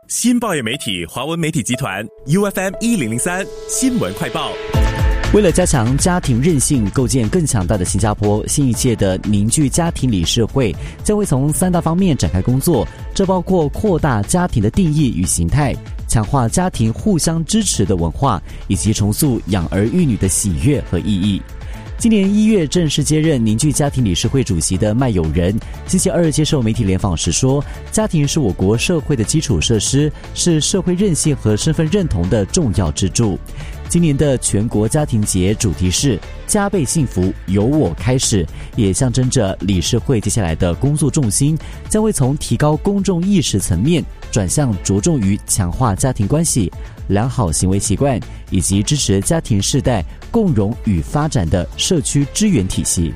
新报业媒体华文媒体集团 UFM1003 新闻快报。 为了加强家庭韧性，构建更强大的新加坡，新一届的凝聚家庭理事会将会从3大方面展开工作，这包括扩大家庭的定义与形态，强化家庭互相支持的文化，以及重塑养儿育女的喜悦和意义。今年1月正式接任凝聚家庭理事会主席的麦友仁，星期2接受媒体联访时说，家庭是我国社会的基础设施，是社会韧性和身份认同的重要支柱。今年的全国家庭节主题是加倍幸福由我开始，也象征着理事会接下来的工作重心将会从提高公众意识层面转向着重于强化家庭关系、良好行为习惯以及支持家庭世代共融与发展的社区支援体系。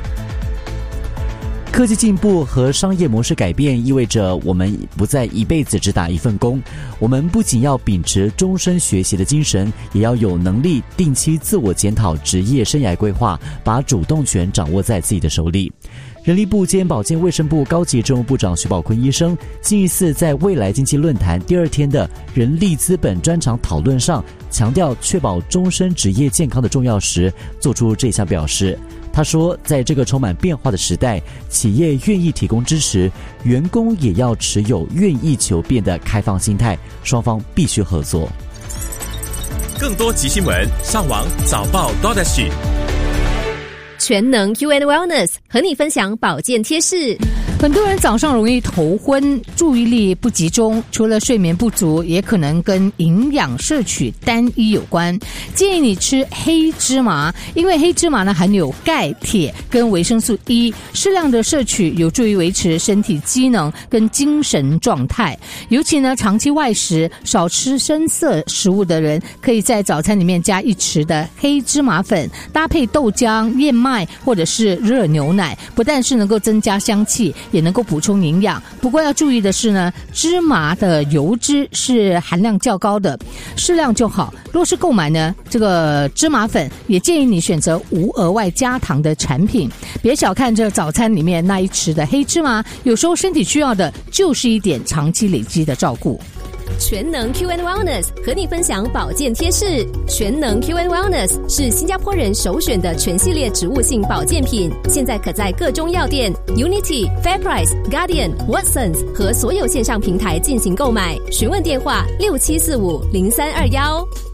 科技进步和商业模式改变意味着我们不再一辈子只打一份工，我们不仅要秉持终身学习的精神，也要有能力定期自我检讨职业生涯规划，把主动权掌握在自己的手里。人力部兼保健卫生部高级政务部长徐宝坤医生星期4在未来经济论坛第2天的人力资本专场讨论上，强调确保终身职业健康的重要时，做出这项表示。他说，在这个充满变化的时代，企业愿意提供支持，员工也要持有愿意求变的开放心态，双方必须合作。 更多极新闻，上网早报 .SG。 全能 Q&Wellness 和你分享保健贴士。 很多人早上容易头昏，注意力不集中，除了睡眠不足，也可能跟营养摄取单一有关。建议你吃黑芝麻，因为黑芝麻呢含有钙、铁跟维生素 E， 适量的摄取有助于维持身体机能跟精神状态。尤其呢长期外食、少吃深色食物的人，可以在早餐里面加1匙的黑芝麻粉，搭配豆浆、燕麦或者是热牛奶，不但是能够增加香气，也能够补充营养。不过要注意的是呢，芝麻的油脂是含量较高的，适量就好。若是购买呢这个芝麻粉，也建议你选择无额外加糖的产品。别小看这早餐里面那1匙的黑芝麻，有时候身体需要的就是一点长期累积的照顾。 全能 Q&Wellness 和你分享保健贴士。全能 Q&Wellness 是新加坡人首选的全系列植物性保健品，现在可在各中药店、Unity、Fairprice、Guardian、Watsons 和所有线上平台进行购买。询问电话67450321。